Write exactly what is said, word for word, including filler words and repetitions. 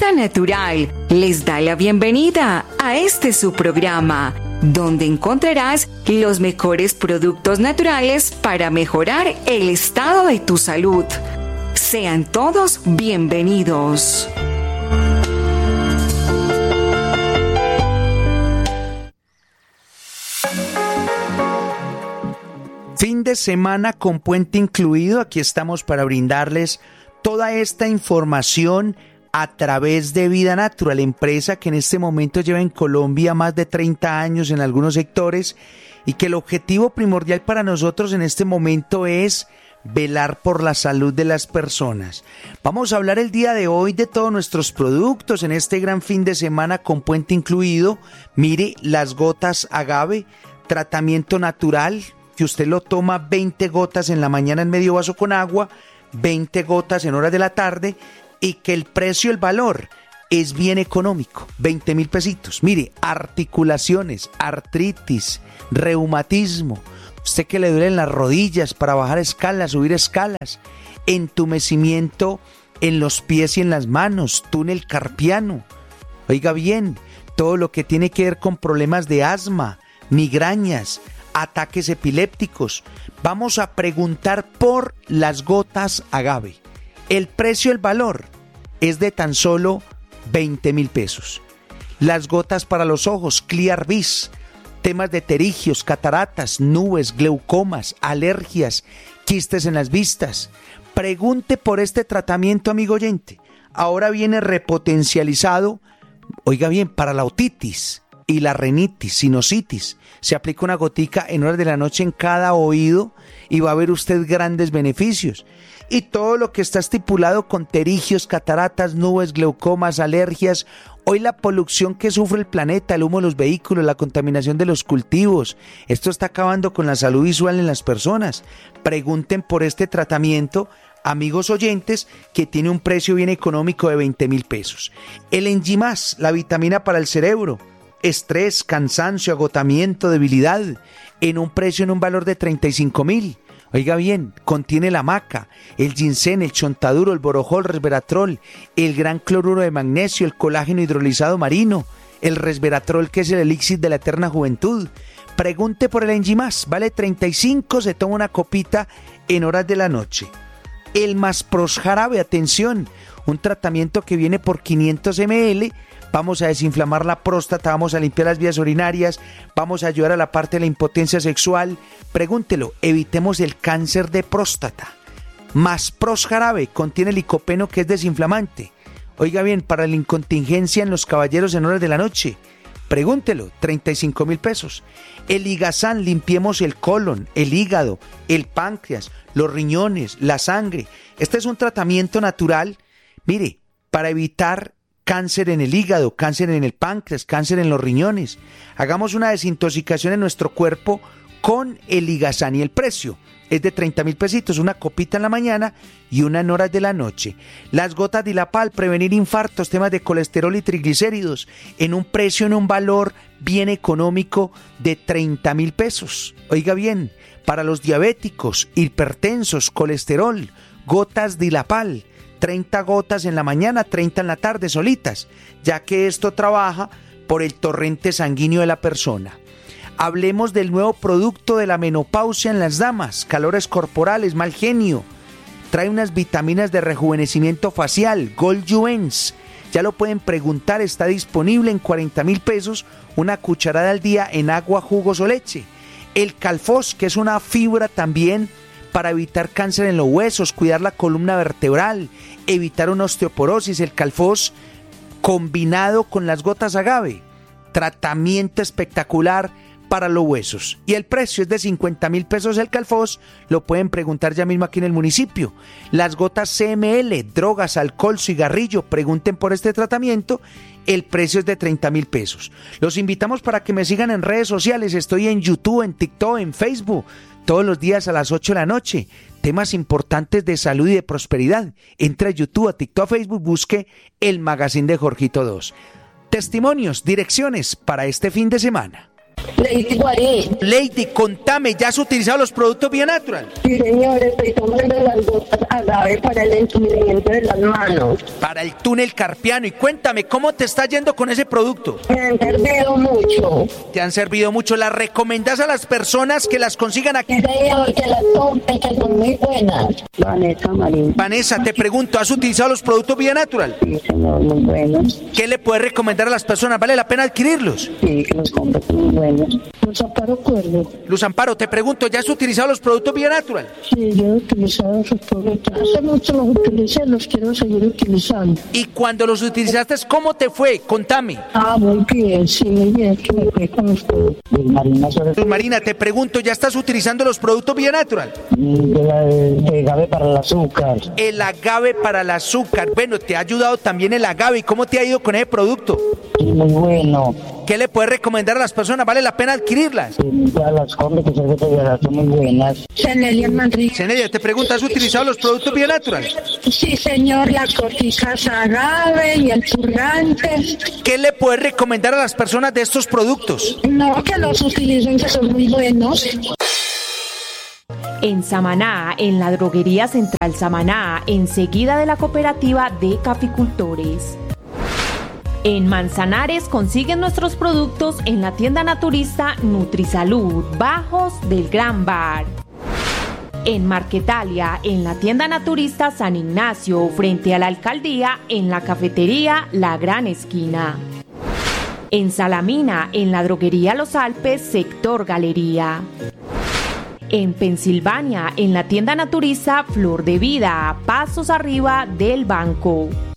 Vida Natural les da la bienvenida a este su programa, donde encontrarás los mejores productos naturales para mejorar el estado de tu salud. Sean todos bienvenidos. Fin de semana con puente incluido. Aquí estamos para brindarles toda esta información a través de Vida Natural, empresa que en este momento lleva en Colombia más de treinta años en algunos sectores y que el objetivo primordial para nosotros en este momento es velar por la salud de las personas. Vamos a hablar el día de hoy de todos nuestros productos en este gran fin de semana con puente incluido. Mire, las gotas agave, tratamiento natural, que usted lo toma veinte gotas en la mañana en medio vaso con agua, veinte gotas en horas de la tarde, y que el precio, el valor es bien económico, veinte mil pesitos. Mire, articulaciones, artritis, reumatismo, usted que le duelen las rodillas para bajar escalas, subir escalas, entumecimiento en los pies y en las manos, túnel carpiano. Oiga bien, todo lo que tiene que ver con problemas de asma, migrañas, ataques epilépticos. Vamos a preguntar por las gotas agave. El precio, el valor es de tan solo veinte mil pesos. Las gotas para los ojos, Clear Vis, temas de pterigios, cataratas, nubes, glaucomas, alergias, quistes en las vistas. Pregunte por este tratamiento, amigo oyente. Ahora viene repotencializado, oiga bien, para la otitis y la rinitis, sinusitis. Se aplica una gotica en horas de la noche en cada oído y va a ver usted grandes beneficios. Y todo lo que está estipulado con pterigios, cataratas, nubes, glaucomas, alergias. Hoy la polución que sufre el planeta, el humo de los vehículos, la contaminación de los cultivos, esto está acabando con la salud visual en las personas. Pregunten por este tratamiento, amigos oyentes, que tiene un precio bien económico de veinte mil pesos. El Enzimas, la vitamina para el cerebro, estrés, cansancio, agotamiento, debilidad, en un precio, en un valor de treinta y cinco mil. Oiga bien, contiene la maca, el ginseng, el chontaduro, el borojol, resveratrol, el gran cloruro de magnesio, el colágeno hidrolizado marino, el resveratrol, que es el elixir de la eterna juventud. Pregunte por el Enzimas, vale treinta y cinco, se toma una copita en horas de la noche. El Maspros jarabe, atención, un tratamiento que viene por quinientos mililitros. Vamos a desinflamar la próstata, vamos a limpiar las vías urinarias, vamos a ayudar a la parte de la impotencia sexual. Pregúntelo, evitemos el cáncer de próstata. Maspros jarabe contiene licopeno, que es desinflamante. Oiga bien, para la incontingencia en los caballeros en horas de la noche. Pregúntelo, treinta y cinco mil pesos. El Ligazán, limpiemos el colon, el hígado, el páncreas, los riñones, la sangre. Este es un tratamiento natural, mire, para evitar cáncer en el hígado, cáncer en el páncreas, cáncer en los riñones. Hagamos una desintoxicación en nuestro cuerpo con el Ligazán, y el precio es de treinta mil pesitos, una copita en la mañana y una en horas de la noche. Las gotas Dilapal, prevenir infartos, temas de colesterol y triglicéridos, en un precio, en un valor bien económico de treinta mil pesos. Oiga bien, para los diabéticos, hipertensos, colesterol, gotas Dilapal, treinta gotas en la mañana, treinta en la tarde solitas, ya que esto trabaja por el torrente sanguíneo de la persona. Hablemos del nuevo producto de la menopausia en las damas, calores corporales, mal genio. Trae unas vitaminas de rejuvenecimiento facial, Gold Juens. Ya lo pueden preguntar, está disponible en cuarenta mil pesos, una cucharada al día en agua, jugos o leche. El Calfos, que es una fibra también para evitar cáncer en los huesos, cuidar la columna vertebral, evitar una osteoporosis. El Calfos combinado con las gotas agave, tratamiento espectacular para los huesos. Y el precio es de cincuenta mil pesos el Calfos, lo pueden preguntar ya mismo aquí en el municipio. Las gotas C M L, drogas, alcohol, cigarrillo, pregunten por este tratamiento, el precio es de treinta mil pesos. Los invitamos para que me sigan en redes sociales, estoy en YouTube, en TikTok, en Facebook, todos los días a las ocho de la noche, temas importantes de salud y de prosperidad. Entre a YouTube, a TikTok, a Facebook, busque el Magazine de Jorgito dos. Testimonios, direcciones para este fin de semana. Lady Guarín. Lady, contame, ¿ya has utilizado los productos Vía Natural? Sí, señor, estoy tomando las gotas agave para el entumecimiento de las manos. Para el túnel carpiano. Y cuéntame, ¿cómo te está yendo con ese producto? Me han servido mucho. Te han servido mucho. ¿Las recomendás a las personas que las consigan aquí? Sí, señor, que las tomen, que son muy buenas. Vanessa Marín. Vanessa, te pregunto, ¿has utilizado los productos Vía Natural? Sí, señor, muy buenos. ¿Qué le puedes recomendar a las personas? ¿Vale la pena adquirirlos? Sí, que los compren, son muy buenos. Luz Amparo Cuervo. Luz Amparo, te pregunto, ¿ya has utilizado los productos Vía Natural? Sí, yo he utilizado esos productos. Hace mucho los utilicé, los quiero seguir utilizando. Y cuando los utilizaste, ¿cómo te fue? Contame. Ah, muy bien, sí, muy bien, que me fue con los productos. Marina, sobre... Luz Marina, te pregunto, ¿ya estás utilizando los productos Vía Natural? De la, de agave para el azúcar. El agave para el azúcar. Bueno, te ha ayudado también el agave. ¿Y cómo te ha ido con ese producto? Sí, muy bueno. ¿Qué le puedes recomendar a las personas? ¿Vale la pena adquirirlas? Sí, ya las compro, que son muy buenas. Cenelia Madrid. Cenelia, te pregunto, ¿has utilizado los productos Vía Natural? Sí, señor, las goticas agave y el purgante. ¿Qué le puedes recomendar a las personas de estos productos? No, que los utilicen, que son muy buenos. En Samaná, en la droguería central Samaná, enseguida de la cooperativa de caficultores. En Manzanares consiguen nuestros productos en la tienda naturista Nutrisalud, Bajos del Gran Bar. En Marquetalia, en la tienda naturista San Ignacio, frente a la alcaldía, en la cafetería La Gran Esquina. En Salamina, en la droguería Los Alpes, sector Galería. En Pensilvania, en la tienda naturista Flor de Vida, pasos arriba del banco.